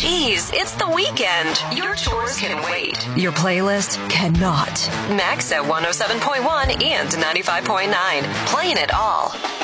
Geez, it's the weekend. Your chores can wait. Your playlist cannot. Max at 107.1 and 95.9. Playing it all.